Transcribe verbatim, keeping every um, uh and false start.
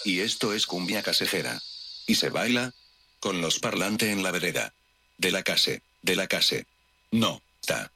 Y esto es cumbia casejera. Y se baila con los parlantes en la vereda. De la case, de la case. No, está.